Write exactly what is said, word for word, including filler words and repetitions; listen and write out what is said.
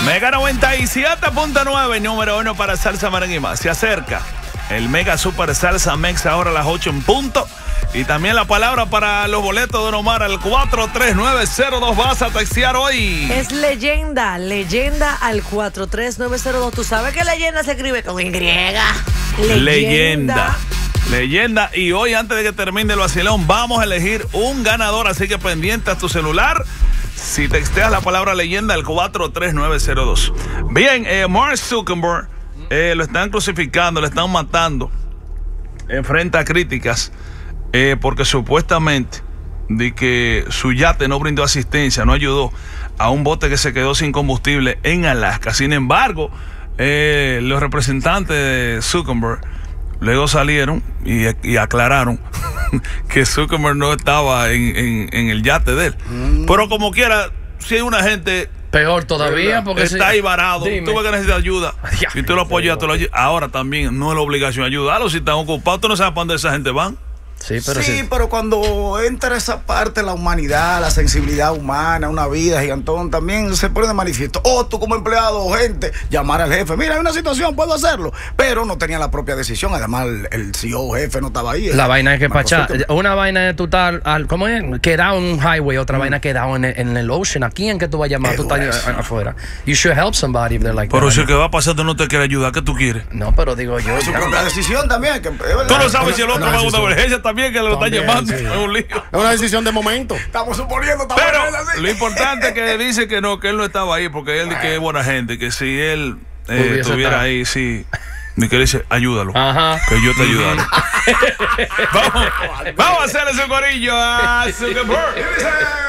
Mega noventa y siete punto nueve, número uno para salsa, merengue y más. Se acerca el Mega Super Salsa Mex ahora a las ocho en punto. Y también la palabra para los boletos de Don Omar al cuatro tres nueve cero dos. Vas a textear hoy. Es leyenda, leyenda al cuatro tres nueve cero dos. Tú sabes que leyenda se escribe con Y. Leyenda. Leyenda. Leyenda. Y hoy, antes de que termine el vacilón, vamos a elegir un ganador. Así que pendiente a tu celular si texteas la palabra leyenda al cuatro tres nueve cero dos. Bien, eh, Mark Zuckerberg eh, lo están crucificando, lo están matando. Enfrenta críticas eh, porque supuestamente de que su yate no brindó asistencia, no ayudó a un bote que se quedó sin combustible en Alaska. Sin embargo, eh, los representantes de Zuckerberg luego salieron y, y aclararon que Zuckerberg no estaba en, en, en el yate de él. Mm. Pero como quiera, si hay una gente peor todavía, porque está si... ahí varado, dime. Tú ves que necesita ayuda y tú lo apoyas, tú lo ayudas. Ahora también no es la obligación ayudarlo. Si están ocupados, tú no sabes para dónde esa gente van. Sí, pero, sí, sí. pero cuando entra esa parte de la humanidad, la sensibilidad humana, una vida gigantón, también se pone de manifiesto. O tú como empleado o gente, llamar al jefe, mira, hay una situación, puedo hacerlo. Pero no tenía la propia decisión, además el, el C E O jefe no estaba ahí. La vaina es que pachá, una vaina es tú estar, ¿cómo es? Quedado en un highway, otra mm. vaina quedado en, en el ocean. ¿A quién que tú vas a llamar? Tú estás afuera. You should help somebody if they're like Pero that. si el que va pasando no te quiere ayudar, ¿qué tú quieres? No, pero digo yo. Es su propia decisión también. Que, tú no sabes si el otro va a una emergencia también que lo está llamando. Sí. Es un lío. Es una decisión de momento. Estamos suponiendo. Estamos Pero así. Lo importante es que dice que no, que él no estaba ahí porque él que es buena gente, que si él eh, estuviera ahí, sí. Ni que dice, ayúdalo. Ajá. Que yo te ayudaré. vamos, vamos a hacerle su corillo a Zuckerberg.